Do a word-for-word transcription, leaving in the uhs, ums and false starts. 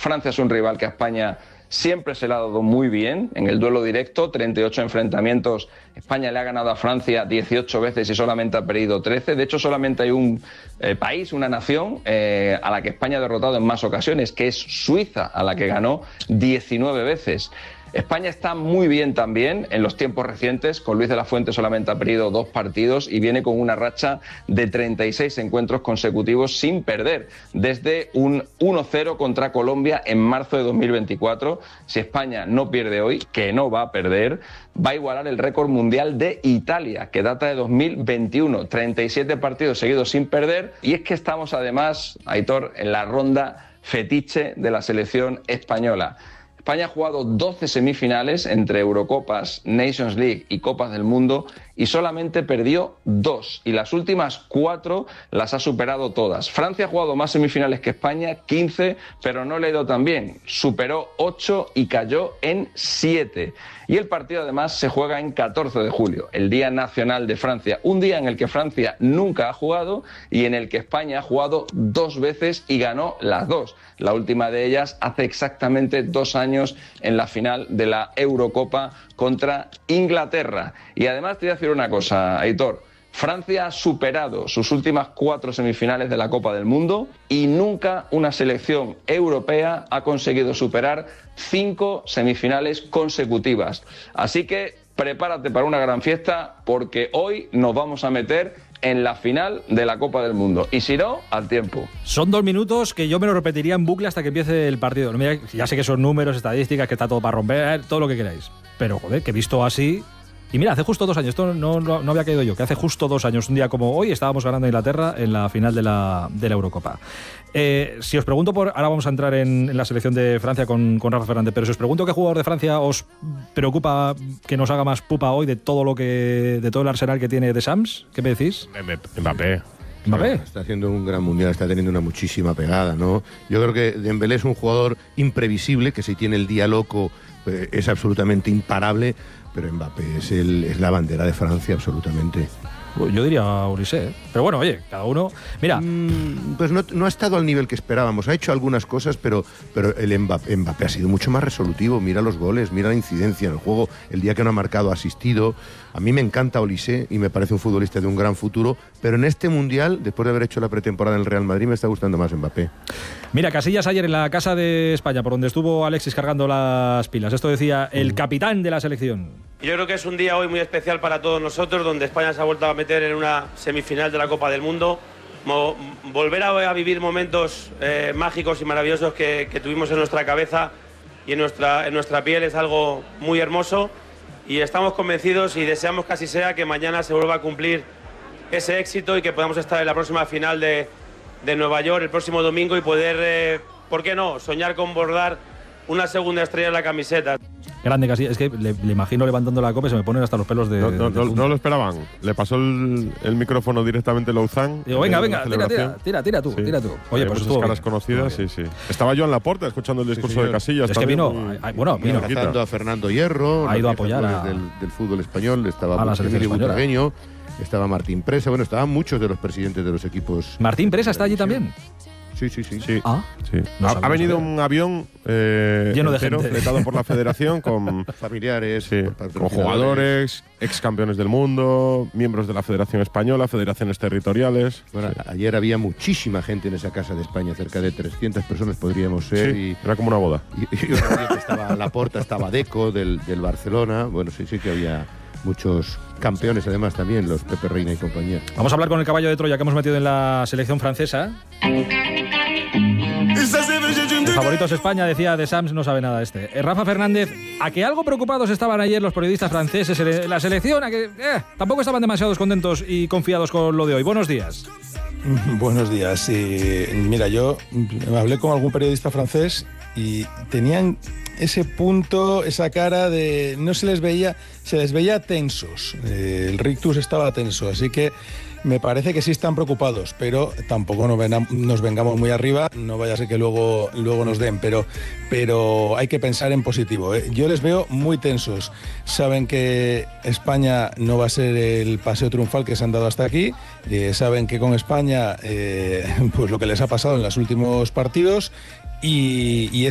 Francia es un rival que a España siempre se le ha dado muy bien en el duelo directo, treinta y ocho enfrentamientos. España le ha ganado a Francia dieciocho veces y solamente ha perdido trece. De hecho, solamente hay un eh, país, una nación eh, a la que España ha derrotado en más ocasiones, que es Suiza, a la que ganó diecinueve veces. España está muy bien también en los tiempos recientes. Con Luis de la Fuente solamente ha perdido dos partidos y viene con una racha de treinta y seis encuentros consecutivos sin perder, desde un uno cero contra Colombia en marzo de dos mil veinticuatro. Si España no pierde hoy, que no va a perder, va a igualar el récord mundial de Italia, que data de dos mil veintiuno, treinta y siete partidos seguidos sin perder. Y es que estamos además, Aitor, en la ronda fetiche de la selección española. España ha jugado doce semifinales entre Eurocopas, Nations League y Copas del Mundo y solamente perdió dos. Y las últimas cuatro las ha superado todas. Francia ha jugado más semifinales que España, quince, pero no le ha ido tan bien. Superó ocho y cayó en siete. Y el partido además se juega en catorce de julio, el Día Nacional de Francia. Un día en el que Francia nunca ha jugado y en el que España ha jugado dos veces y ganó las dos. La última de ellas hace exactamente dos años en la final de la Eurocopa contra Inglaterra. Y además te voy a decir una cosa, Aitor. Francia ha superado sus últimas cuatro semifinales de la Copa del Mundo y nunca una selección europea ha conseguido superar cinco semifinales consecutivas. Así que prepárate para una gran fiesta porque hoy nos vamos a meter en la final de la Copa del Mundo. Y si no, al tiempo. Son dos minutos que yo me lo repetiría en bucle hasta que empiece el partido. Mira, ya sé que son números, estadísticas, que está todo para romper, todo lo que queráis. Pero, joder, que visto así... Y mira, hace justo dos años, esto no, no, no había caído yo, que hace justo dos años, un día como hoy, estábamos ganando a Inglaterra en la final de la, de la Eurocopa. Eh, si os pregunto por... Ahora vamos a entrar en, en la selección de Francia con, con Rafa Fernández, pero si os pregunto qué jugador de Francia os preocupa que nos haga más pupa hoy de todo lo que de todo el arsenal que tiene Deschamps, ¿qué me decís? Mbappé. ¿Mbappé? Está haciendo un gran mundial, está teniendo una muchísima pegada, ¿no? Yo creo que Dembélé es un jugador imprevisible, que si tiene el día loco eh, es absolutamente imparable, pero Mbappé es, el, es la bandera de Francia absolutamente. Yo diría Olise, ¿eh? Pero bueno, oye, cada uno... Mira... Mm, pues no, no ha estado al nivel que esperábamos. Ha hecho algunas cosas, pero, pero el Mbappé, Mbappé ha sido mucho más resolutivo. Mira los goles, mira la incidencia en el juego. El día que no ha marcado ha asistido. A mí me encanta Olise y me parece un futbolista de un gran futuro, pero en este Mundial, después de haber hecho la pretemporada en el Real Madrid, me está gustando más Mbappé. Mira, Casillas ayer en la Casa de España, por donde estuvo Alexis cargando las pilas. Esto decía el capitán de la selección. Yo creo que es un día hoy muy especial para todos nosotros, donde España se ha vuelto a meter en una semifinal de la Copa del Mundo. Mo- volver a, a vivir momentos eh, mágicos y maravillosos que, que tuvimos en nuestra cabeza y en nuestra, en nuestra piel es algo muy hermoso. Y estamos convencidos y deseamos que así sea, que mañana se vuelva a cumplir ese éxito y que podamos estar en la próxima final de, de Nueva York el próximo domingo y poder, eh, ¿por qué no?, soñar con bordar una segunda estrella en la camiseta. Grande Casillas, es que le, le imagino levantando la copa y se me ponen hasta los pelos de... No, no, de no, no lo esperaban. Le pasó el, el micrófono directamente a Louzán. Digo, venga, venga, tira, tira, tira, tira tú, sí. tira tú. Oye, Hay pues muchas caras bien. conocidas, sí, sí. Estaba Joan Laporta escuchando el discurso sí, de Casillas. Es que vino, muy, ay, bueno, vino. Abrazando a Fernando Hierro, ha ido a apoyar a, del, del fútbol español, estaba a la selección española. Estaba Martín Presa, bueno, estaban muchos de los presidentes de los equipos. ¿Martín Presa está allí también? Sí, sí, sí. sí, ah, sí. No ha, ha venido un avión eh, lleno de entero, gente, fletado por la federación con familiares, sí, con jugadores, ex campeones del mundo, miembros de la Federación Española, federaciones territoriales. Bueno, sí. Ayer había muchísima gente en esa casa de España, cerca de trescientas personas podríamos ser. Sí, y, era como una boda. Y, y estaba Laporta, estaba Deco del, del Barcelona. Bueno, sí, sí que había muchos campeones, además también los Pepe Reina y compañía. Vamos a hablar con el caballo de Troya que hemos metido en la selección francesa. El favorito es España, decía Deschamps, no sabe nada este. Eh, Rafa Fernández, ¿a que algo preocupados estaban ayer los periodistas franceses en la selección? ¿A que eh, tampoco estaban demasiado contentos y confiados con lo de hoy? Buenos días. Buenos días. Sí, mira, yo hablé con algún periodista francés y tenían ese punto, esa cara de... No se les veía, se les veía tensos. Eh, el rictus estaba tenso, así que me parece que sí están preocupados, pero tampoco nos, ven, nos vengamos muy arriba, no vaya a ser que luego, luego nos den, pero, pero hay que pensar en positivo, ¿eh? Yo les veo muy tensos. Saben que España no va a ser el paseo triunfal que se han dado hasta aquí, eh, saben que con España, eh, pues lo que les ha pasado en los últimos partidos, y, y es